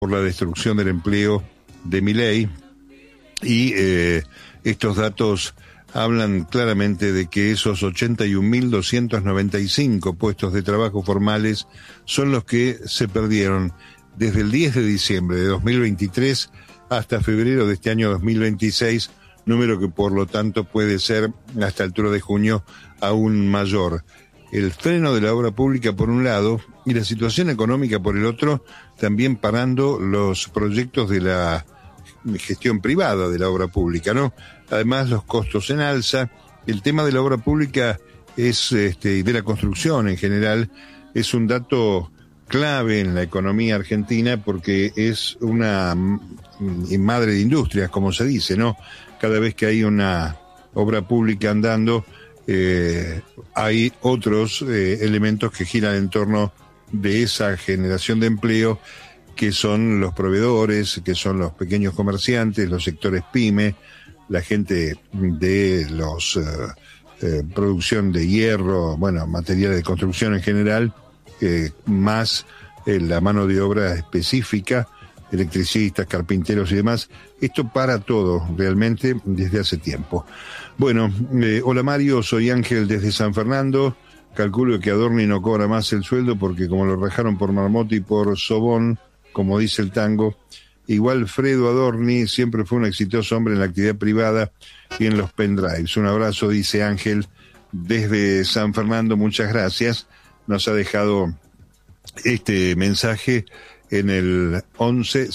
por la destrucción del empleo de Milei, y estos datos hablan claramente de que esos 81.295 puestos de trabajo formales son los que se perdieron desde el 10 de diciembre de 2023 hasta febrero de este año 2026, número que por lo tanto puede ser hasta altura de junio aún mayor. El freno de la obra pública por un lado y la situación económica por el otro, también parando los proyectos de la gestión privada de la obra pública, ¿no? Además, los costos en alza. El tema de la obra pública es, y de la construcción en general, es un dato clave en la economía argentina porque es una madre de industrias, como se dice, ¿no? Cada vez que hay una obra pública andando, hay otros elementos que giran en torno de esa generación de empleo, que son los proveedores, que son los pequeños comerciantes, los sectores pyme, la gente de los producción de hierro, bueno, materiales de construcción en general, más la mano de obra específica, electricistas, carpinteros y demás. Esto para todo realmente desde hace tiempo. Bueno, hola Mario, soy Ángel desde San Fernando. Calculo que Adorni no cobra más el sueldo porque como lo rajaron por Marmoto y por Sobón, como dice el tango, igual Fredo Adorni siempre fue un exitoso hombre en la actividad privada y en los pendrives. Un abrazo, dice Ángel desde San Fernando, muchas gracias. Nos ha dejado este mensaje en el 11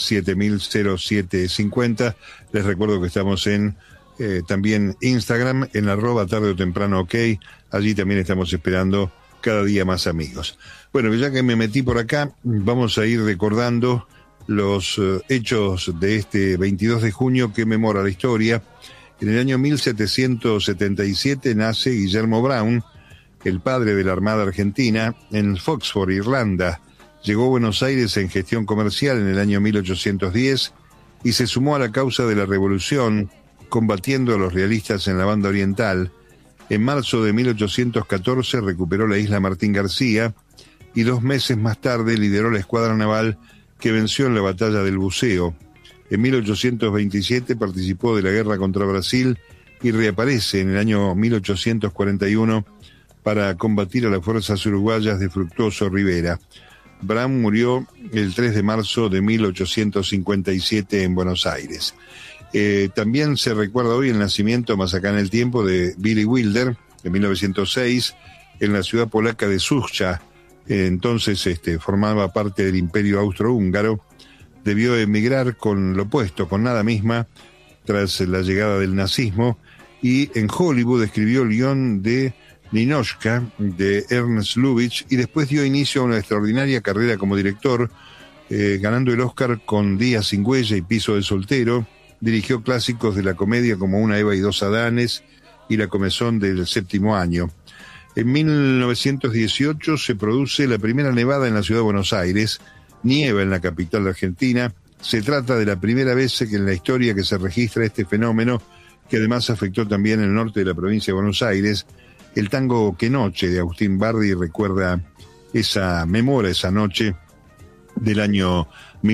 700750. Les recuerdo que estamos en también Instagram, en @tarde o temprano ok. Allí también estamos esperando cada día más amigos. Bueno, ya que me metí por acá, vamos a ir recordando los hechos de este 22 de junio que memora la historia. En el año 1777 nace Guillermo Brown, el padre de la Armada Argentina, en Foxford, Irlanda. Llegó a Buenos Aires en gestión comercial en el año 1810 y se sumó a la causa de la Revolución, combatiendo a los realistas en la banda oriental. En marzo de 1814 recuperó la isla Martín García y 2 meses más tarde lideró la escuadra naval que venció en la batalla del Buceo. En 1827 participó de la guerra contra Brasil y reaparece en el año 1841 para combatir a las fuerzas uruguayas de Fructuoso Rivera. Brown murió el 3 de marzo de 1857 en Buenos Aires. También se recuerda hoy el nacimiento más acá en el tiempo de Billy Wilder, en 1906, en la ciudad polaca de Sucha. Entonces formaba parte del Imperio Austrohúngaro. Debió emigrar con lo opuesto, con nada misma, tras la llegada del nazismo, y en Hollywood escribió el guión de Ninotchka, de Ernst Lubitsch, y después dio inicio a una extraordinaria carrera como director, ganando el Oscar con Días sin huella y Piso de soltero. Dirigió clásicos de la comedia como Una Eva y 2 Adanes y La comezón del séptimo año. En 1918 se produce la primera nevada en la ciudad de Buenos Aires, nieva en la capital de Argentina. Se trata de la primera vez que en la historia que se registra este fenómeno, que además afectó también el norte de la provincia de Buenos Aires. El tango Qué noche de Agustín Bardi recuerda memora esa noche del año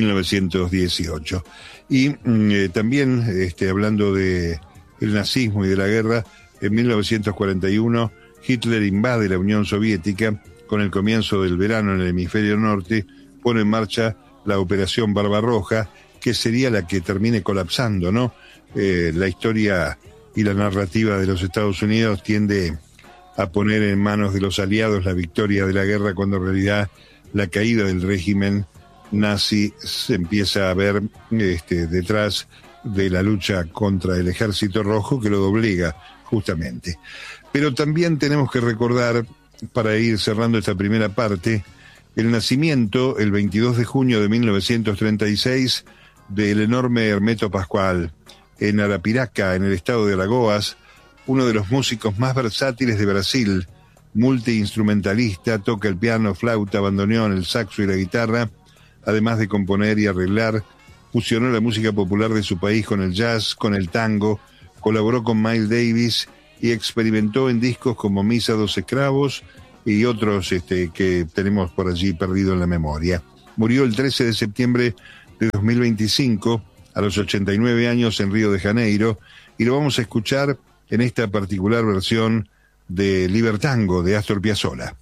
1918. Y también, hablando de el nazismo y de la guerra, en 1941 Hitler invade la Unión Soviética. Con el comienzo del verano en el hemisferio norte, pone en marcha la Operación Barbarroja, que sería la que termine colapsando, ¿no? La historia y la narrativa de los Estados Unidos tiende a poner en manos de los aliados la victoria de la guerra, cuando en realidad la caída del régimen nazi se empieza a ver detrás de la lucha contra el Ejército Rojo, que lo doblega justamente. Pero también tenemos que recordar, para ir cerrando esta primera parte, el nacimiento, el 22 de junio de 1936, del enorme Hermeto Pascoal, en Arapiraca, en el estado de Alagoas, uno de los músicos más versátiles de Brasil, multiinstrumentalista, toca el piano, flauta, bandoneón, el saxo y la guitarra. Además de componer y arreglar, fusionó la música popular de su país con el jazz, con el tango, colaboró con Miles Davis y experimentó en discos como Misa a 2 esclavos y otros que tenemos por allí perdido en la memoria. Murió el 13 de septiembre de 2025, a los 89 años en Río de Janeiro, y lo vamos a escuchar en esta particular versión de Libertango de Astor Piazzolla.